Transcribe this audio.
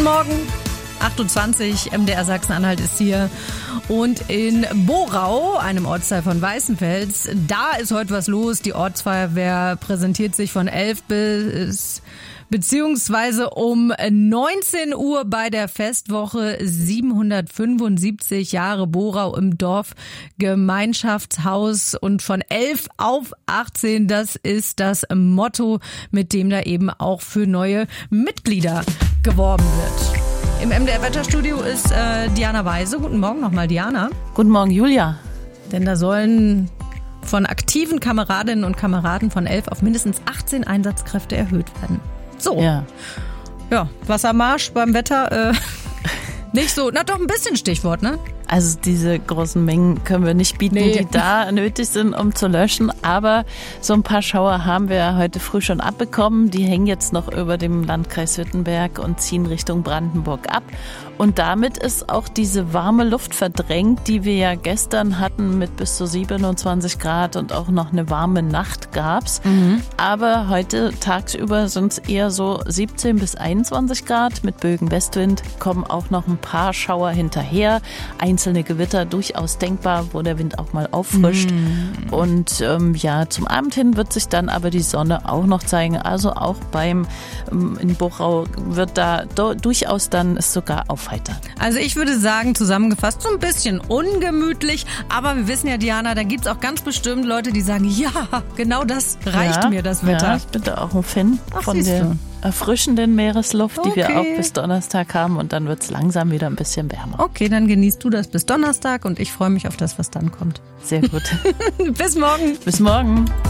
Morgen. 28, MDR Sachsen-Anhalt ist hier. Und in Borau, einem Ortsteil von Weißenfels, da ist heute was los. Die Ortsfeuerwehr präsentiert sich von 11 beziehungsweise um 19 Uhr bei der Festwoche 775 Jahre Borau im Dorfgemeinschaftshaus und von 11 auf 18, das ist das Motto, mit dem da eben auch für neue Mitglieder geworben wird. Im MDR-Wetterstudio ist Diana Weise. Guten Morgen nochmal, Diana. Guten Morgen, Julia. Denn da sollen von aktiven Kameradinnen und Kameraden von 11 auf mindestens 18 Einsatzkräfte erhöht werden. So. Ja, Wassermarsch beim Wetter nicht so. Na doch, ein bisschen Stichwort, ne? also diese großen Mengen können wir nicht bieten, die da nötig sind, um zu löschen. Aber so ein paar Schauer haben wir heute früh schon abbekommen. Die hängen jetzt noch über dem Landkreis Württemberg und ziehen Richtung Brandenburg ab. Und damit ist auch diese warme Luft verdrängt, die wir ja gestern hatten mit bis zu 27 Grad und auch noch eine warme Nacht gab's. Aber heute tagsüber sind es eher so 17 bis 21 Grad. Mit Bögen Westwind kommen auch noch ein paar Schauer hinterher. Einzelne Gewitter durchaus denkbar, wo der Wind auch mal auffrischt. Und zum Abend hin wird sich dann aber die Sonne auch noch zeigen. Also auch in Borau wird da durchaus dann es sogar aufheitern. Also ich würde sagen, zusammengefasst, so ein bisschen ungemütlich. Aber wir wissen ja, Diana, da gibt's auch ganz bestimmt Leute, die sagen, ja, genau das reicht mir, das Wetter. Ja, ich bin da auch ein Fan von der erfrischenden Meeresluft, die wir auch bis Donnerstag haben. Und dann wird's langsam wieder ein bisschen wärmer. Okay, dann genießt du das bis Donnerstag und ich freue mich auf das, was dann kommt. Sehr gut. Bis morgen. Bis morgen.